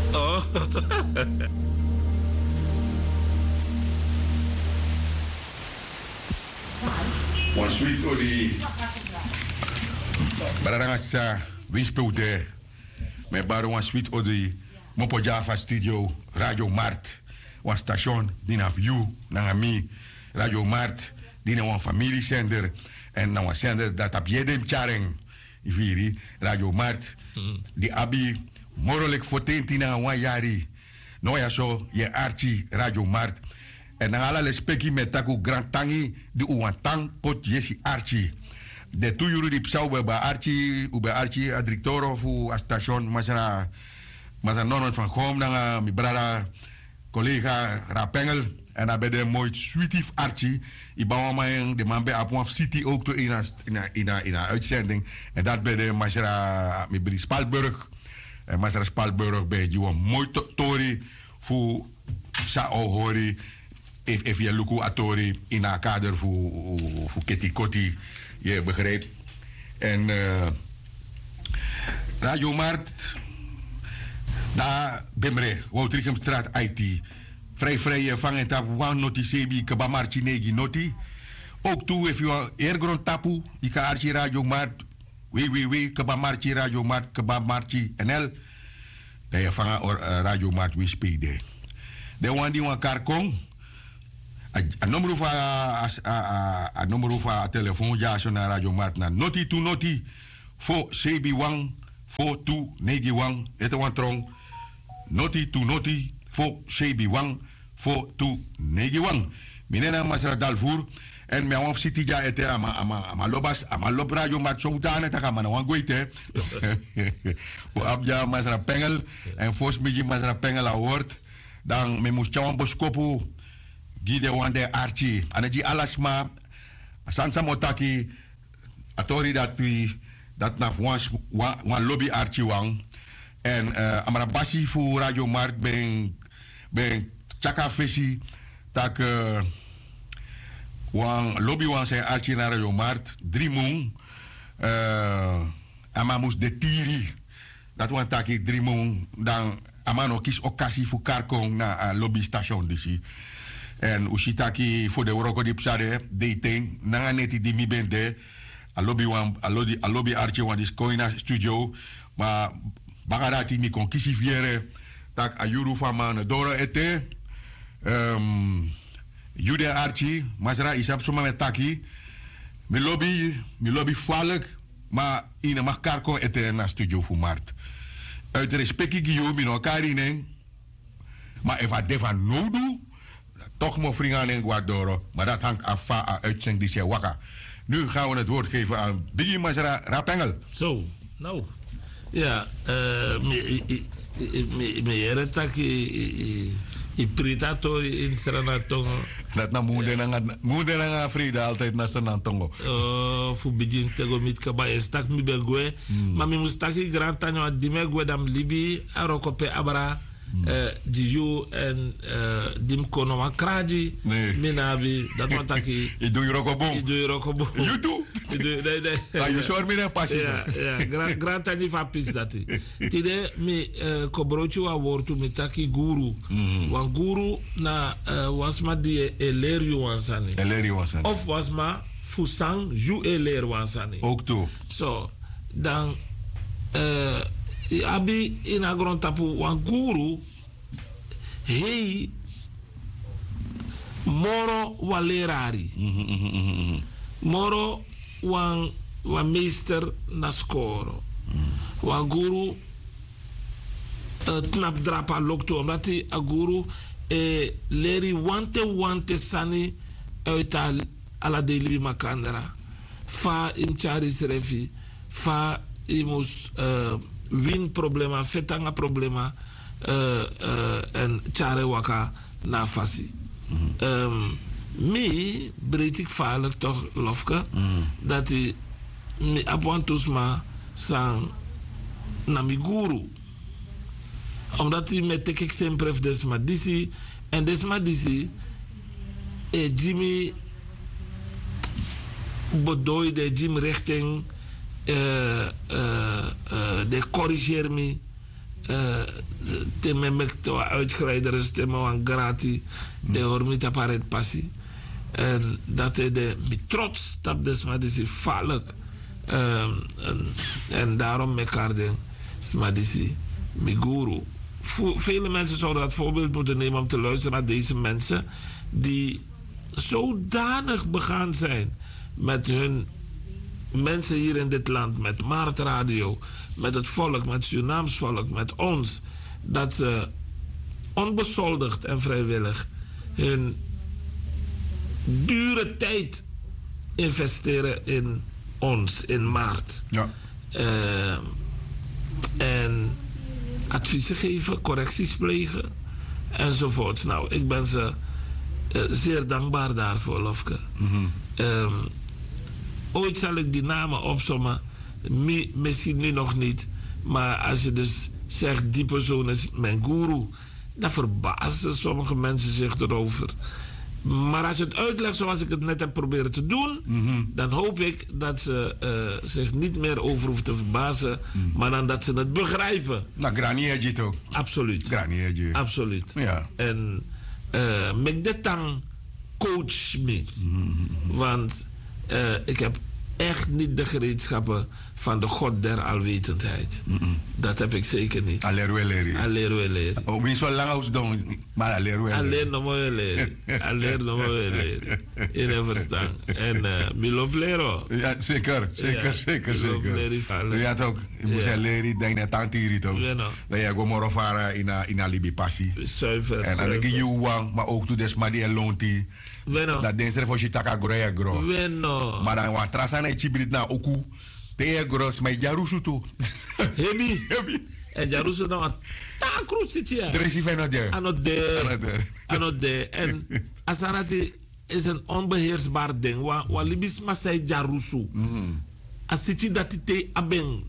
Oh. One sweet odi. Barangasa wispeude. Me baro one sweet odi. Mopo Java Studio Radio Mart. One station dina view na mi Radio Mart dina one family sender en na one sender dat op jedem chareng. Iviri Radio Mart. Die abi morelijk voor 10 na one yari. No ya so ye archi Radio Mart. En dan alle speki met taku grand tangi di uwantang pot yesi archi. De tu yuru di psau ba archi ube archi a director of a station masana nonon van home dan mi brada collega Rapengel en dan bij de mooi sweetief archi i bawa maar de man bij Apon City ook to in uitzending en dat bij de masara mi bri Spalburg en masara Spalburg bij die mooi tori voor sa ohori if je luku atori in een kader voor ketikoti, je begrijpt. En Radio Mart, daar Bemre, Woutrichamstraat IT. Vrij vangen tap one noti sebi kabamarchi negi noti. Ook toe if je eergrond tapu, je kan archi Radio Mart, kabamarchi Radio Mart, kabamarchi NL. Dan je vangen Radio Mart wispede. De wan die wan karkong. A numero van telefoon ja zo naar Radio Mart na noti to noti voor CB Wang voor to negi Wang het wan trong noti to noti voor CB Wang voor to negi Wang minena masra dalvoer en me wan city ja ete ama lobas ama lob Radio Mart zo dane ta kama na wan goite voor abja masra pengel en fos miji masra pengel award dan me moest chawan boskopu Gide wande archi anaji alasma sansa motaki atori dat na wan lobby archi wang en amara basi fu Radio Mart ben chaka fesi tak wan lobby wan zijn archi na Radio Mart 3 moon amamus de tiri dat wan taki 3 moon dan amano kis okasi fu karkong na lobby station disi. En usitaki voor de Oroko di Psade, dating, nanga neti di mi bende, a lobby arche wan dis koina studio, ma bagarati mi kon kisi viere, tak a yuru fa man dora ete, jude archi, masra isap suma metaki, mi lobby falek, ma ine makarko ete na studio fu Mart. Uit respecti giyo mi no karineng, ma eva deva nodu, toch mijn vrienden en Guadoro, maar dat hangt af van uitzending die ze wakker. Nu gaan we het woord geven aan Biggie Masra Rapengel. Zo, nou. Ja, me jere tak i pritato in Sranatongo. Dat na moeder en Frida altijd naar Sranatongo. Fu begin tego mit kabay stak mi belgue, maar mi mustaki grand tanyo di me gwedam libi arokope abara. Die you en dim kono makraji minabi dat mataki ik doe je rokobo you do you sure me na passie ja grand tani fa pis dati tide mi kobrochu wa wortu mitaki guru wan guru na wasma die eleri wansani of wasma fusang ju eler wansani ook toe so dan abi in agron tapu wan guru hei moro walerari moro wan meester na skoro wan guru knap drapa lokto omdat hij a guru leri wante sani uit ala deli makandra fa im chari srefi fa imus win problema, fetanga problema en chare waka na fasi. Mi breed ik vaarlijk toch lofke dat hij mi abwantusma sang na mi guru. Omdat hij met tekik sempre desma disi en desma disi Jimmy bodoi de Jim richting de corrigeer me Temme mekto uitgeleiders, temme wan grati, de hormita paret passie. En dat hij de met trots stap dus, maar dat is vaarlijk. En daarom mekaar de smadisi miguru. Vele mensen zouden dat voorbeeld moeten nemen om te luisteren naar deze mensen die zodanig begaan zijn met hun mensen hier in dit land, met Maart Radio, met het volk, met Surinaams volk, met ons, dat ze onbezoldigd en vrijwillig hun dure tijd investeren in ons, in Maart. Ja. En adviezen geven, correcties plegen enzovoorts. Nou, ik ben ze zeer dankbaar daarvoor, Lofke. Ooit zal ik die namen opsommen, misschien nu nog niet, maar als je dus zegt die persoon is mijn guru, dan verbazen sommige mensen zich erover. Maar als je het uitlegt zoals ik het net heb proberen te doen, dan hoop ik dat ze zich niet meer over hoeven te verbazen, maar dan dat ze het begrijpen. Nou, granier toch? Absoluut. Granier. Absoluut. Ja. En met dit dan coach me. Want ik heb echt niet de gereedschappen van de God der alwetendheid. Dat heb ik zeker niet. Alleer. Oh, wie zo lang als doen, maar alleer. Alleen nog maar leren. Alleen nog maar leren. In een verstaan. En Miloplero. Ja, zeker. Ja, toch. Je moet zeggen, leren, denk net aan Tiri toch. Dat je gewoon maar ervaren in een Libi passie. Zuiver. En dan denk je wang, maar ook toe des maar die lonti. Dat denkt voor je taka groeien gro. Maar dan wat trasan en chibrit na oku. Te gros, maar jarusu toe. Hebi. En jarusu dan taakroet zit je. Er is even nog daar. Anode. En asarati is een onbeheersbaar ding. Wa libis ma zei jarusu. As zit je dat te abeng.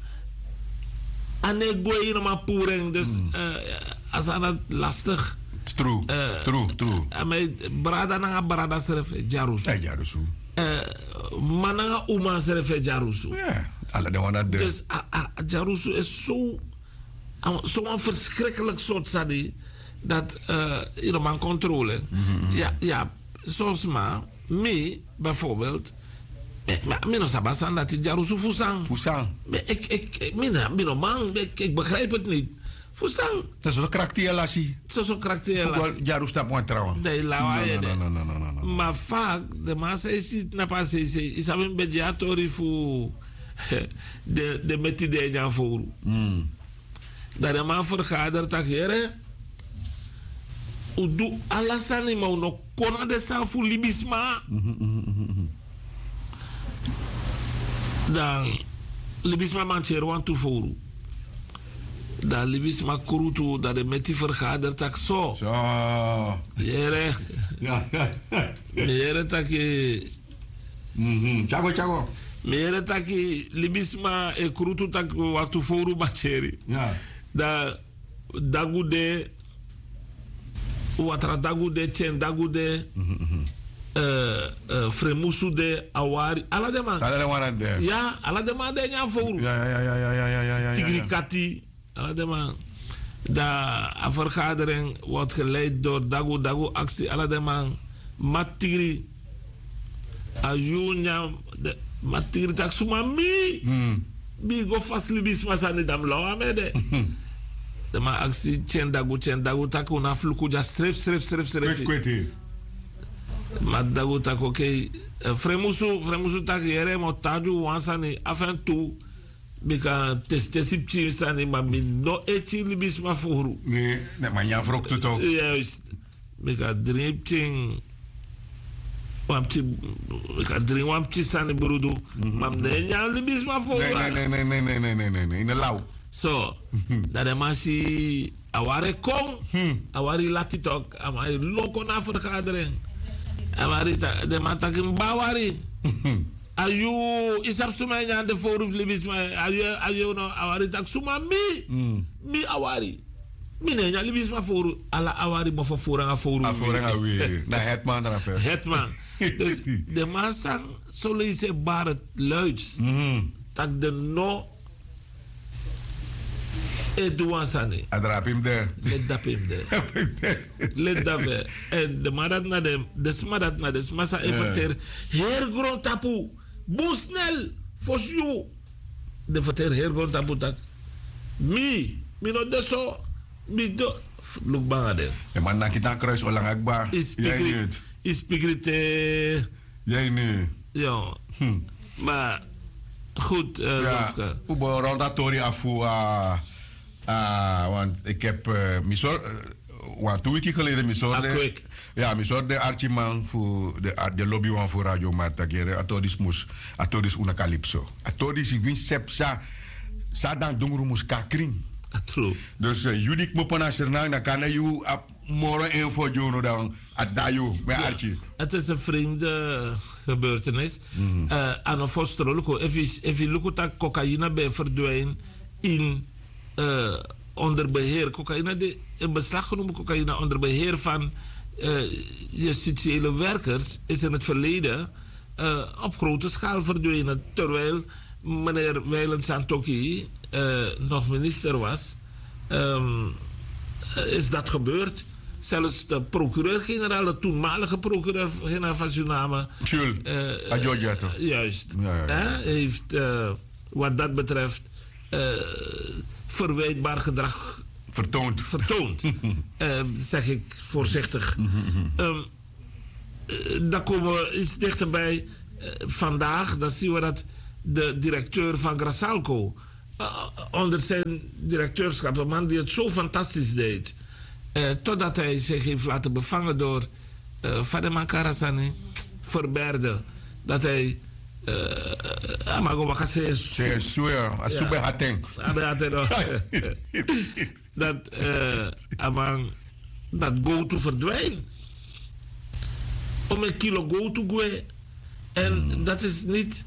Ane goeie no ma poering. Dus asarat lastig. True. Maar brada na brada seref jarusu. Jarusu. Mananga uma seref jarusu. Ja, alle de wana de. Dus jarusu is zo'n verschrikkelijk soort sadi dat je man controle. Ja, zoals maar me bijvoorbeeld. Maar nog sabasan dat die jarusu fusang. Ik begrijp het niet. Fusang. Dat is een karakter lassie. Zo'n karakter lassie. Jarusu dat moet trouwen. Nee, lawaai. No. Maar vaak de massa is niet na pas is een mediator voor de met die dingen voor. Dat de man vergadert dat hier. Udu alasani maar no kona de san voor libisma. Dan libisma mancher want to voor. Dan libisma kurutu dat de met die vergadert dat zo. Zo. Jere. Ja. Jere tak Chago. Mere taki libisma e kurutu tak watu foru bacheri. Ja. Da dagude watra dagude chen dagude fremusu de awari ala de man. Ja, ala de man de nya foru. Ja. Tigrikati ala de man. Da a vergadering wordt geleid door dagu actie ala de man. Matiri ayunya de matiri tak suma mi go faslibis masani dam lawa mede de ma aksi chen dagu tak una fluku ja stref Kweti. ma dagu tak okay fremusu tak yere mo taju wansani afin tu bika tesip chi sani ma min no echi libis ma furu Nee, maar jij vroeg het ook. juist bika dripting wampchi sani burudu. Mam de nyan libis ma fo. Nee. In de lauw. So, dat de masi aware kong, awari latitok, amari loko na vergadering. Amari de matakin bawari. Ayu isap suma nyan de forum libis ma ayu no awari tak suma mi awari. Mine nyan libis ma foru ala awari mo fofura foru. Afora weer. Na hetman dan af. Hetman. Dus de man sang zo lezen bare luids. Dat de no Eduansani. Adrapim de. Let dapim de. Let dape. En de madat na de smadat na de smasa evater. Heer grond tapu. Boe snel. For you. De vater heer grond tapu tak. Mi no deso. Mi do. Look bangade. Ja, maar dan kita kruis olang akba. Is pigrite. Jij nu. Ja. Maar goed, Lofke. Hoe rond dat tori afu want ik heb want 2 weken geleden misor de archiman voor de lobby van voor Radio Marta kere atodis una calypso. Atodis win sepsa sa dan dongru mus kakring. True. Dus judik mo pana serna na kana you moro info jono dan adayu met archi. Het is een vreemde gebeurtenis. Aan een voorstel, if je lukt dat cocaïne bij verdwijnen in onder beheer. Cocaïne, in beslag genomen cocaïne onder beheer van justitiële werkers is in het verleden op grote schaal verdwenen. Terwijl meneer Wijlen Santoki nog minister was, is dat gebeurd. Zelfs de procureur-generaal, de toenmalige procureur-generaal van Suriname. Juist. Ja. Heeft wat dat betreft verwijtbaar gedrag vertoond. Zeg ik voorzichtig. Dan komen we iets dichterbij. Vandaag, dan zien we dat de directeur van Grasalco, onder zijn directeurschap, een man die het zo fantastisch deed, totdat hij zich heeft laten bevangen door Fadema Karasani, Verbeerde, dat hij dat go-to verdwijnt. Om een kilo go-to gwe. En dat is niet.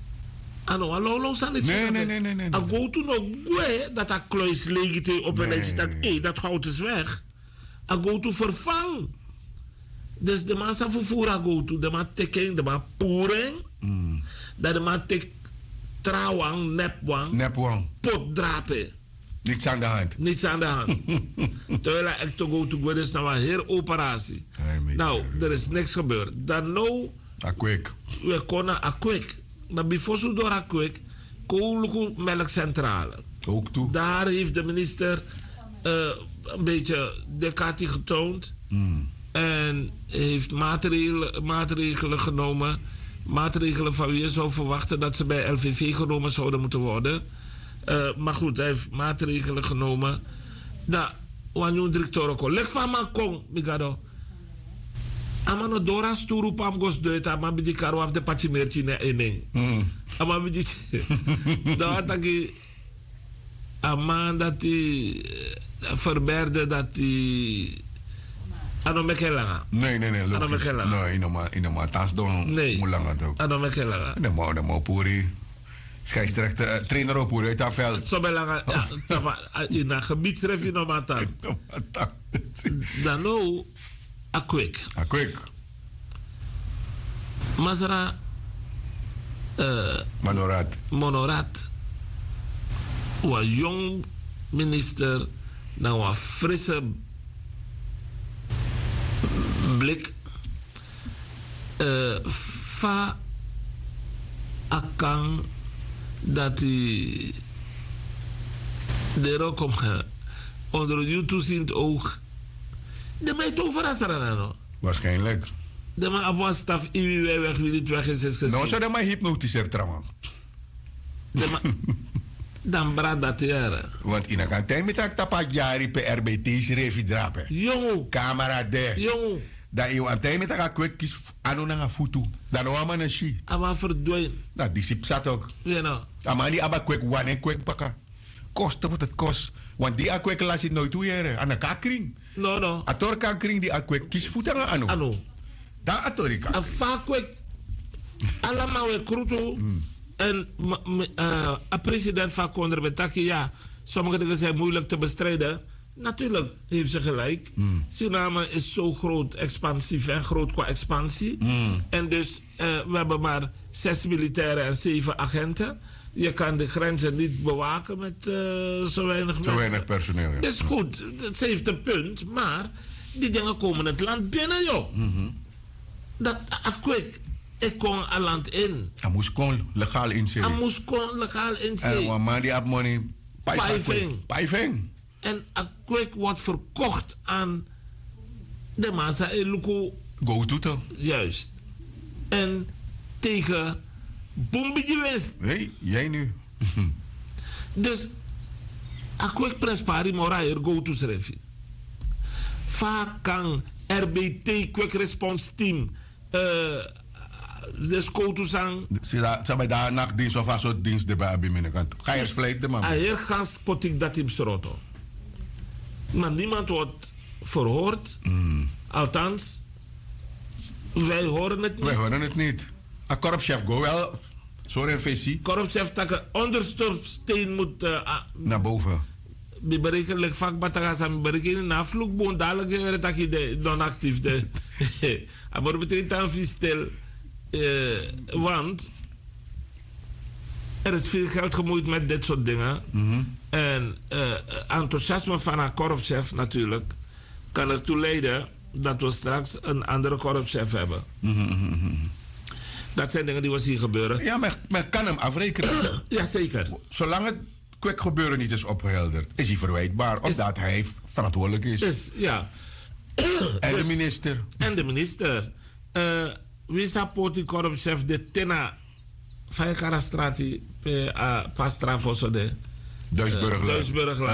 Nee. A go-to no gwe, dat a kluis legite op en zegt dat dat goud is weg. A go-to vervang. Dus de man zou vervoeren a go-to. De man teken, de man poering. Dat de man tek trouwang, nepwang. Potdrapen. Niets aan de hand. Terwijl hij echt go-to gwe is nou een hele operatie. Nou, er is niks gebeurd. Dan nou. We konden akwik. Maar voor door akwik, koolhoek melkcentrale. Ook toe. Daar heeft de minister een beetje decati getoond. En heeft maatregelen genomen. Maatregelen van wie je zou verwachten dat ze bij LVV genomen zouden moeten worden. Maar goed, hij heeft maatregelen genomen. Dat, wanneer directeur ook al. Lek van man kom, Migado. Amano Dora sturu pam gos doet, ama bidi karo af de pachimerchi ne eneng. Ama bidi. Dat taki ama dat die Verbeerde dat die ano mekelanga. Nee. Inoma tas don mulanga toch. Ano mekelanga. De mo puri. Scheidsrechter, trainer op puri uit dat veld. Zo belanga. Ja, in een gebiedsref in Omatan. Dan nou akwik. Masara Monorat. Een jong minister, nou een frisse blik. Fa akang dat hij de rokom onder het toeziend oog. De mij toch verrassen. Waarschijnlijk. De man op een staf in wie weg wil niet weg is gezien. Nou, zou dat maar hypnotischer trouwens. Dan brad dat jaren. Want in een tijd met dat tapak jari per RBT's revi drapen. Jongen. Camera de. Jongen. Dat je aan tijd met dat kwek kies anu na foto. Dan nou maar een shi. Ama verdwijnen. Dat die sip zat ook. Ja nou. Ama die aba kwek wan en kwek pakka. Kost wat het kost. Want die akwek laat je nooit toe jaren. Aan de kakring. No. Ator kakring die akwek kies voeten aan anu. Da atorika. A fakwek. Allemaal we kruto. En een president van Konder Betaki, ja, sommige dingen zijn moeilijk te bestrijden. Natuurlijk heeft ze gelijk. Suriname is zo groot expansief en groot qua expansie. En dus we hebben maar 6 militairen en 7 agenten. Je kan de grenzen niet bewaken met zo weinig mensen. Zo weinig personeel, ja. Dat is goed, ze heeft een punt, maar die dingen komen het land binnen, joh. Dat ik kon het land in. Hij moest gewoon legaal inzien. En wanneer die had money, pijving. En ik wordt verkocht aan de massa in Luko. Go to toch? Juist. En tegen bombetje winst. Nee, jij nu. Dus, ik prins pari mora hier go to schrijven. Vaak kan RBT, Quick Response Team, de scoto sang. Ze bij daar nachtdienst of een soort dienst erbij bij binnenkant. Ga je eens vleiten, man. Hier gaan spotik dat in Sroto. Maar niemand wordt verhoord. Althans, wij horen het niet. Wij horen het niet. Een korpschef go wel. Sorry, visie. Korpschef dat een ondersteunsteen moet naar boven. We berekenen vaak batagas aan berekenen na vloekboon dadelijk dat je dan actief de. Maar betekent dan stil, want er is veel geld gemoeid met dit soort dingen. En enthousiasme van een korpschef natuurlijk kan ertoe leiden dat we straks een andere korpschef hebben. Dat zijn dingen die we zien gebeuren. Ja, maar men kan hem afrekenen. Jazeker. Zolang het quick gebeuren niet is opgehelderd, is hij verwijtbaar. Of dat hij verantwoordelijk is. Ja. En de minister. En de minister. Wie support die korpschef de Tena van Karastrati Pastra Vossode? Duisburg.